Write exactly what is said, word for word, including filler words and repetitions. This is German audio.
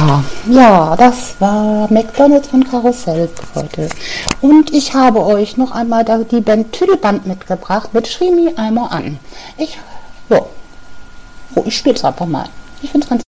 Ja, ja, das war McDonald's von Karussell für heute. Und ich habe euch noch einmal da die Band Tüdelband mitgebracht mit Schrie mi einmal an. Ich, ja, oh, ich spiele es einfach mal. Ich finde es ganz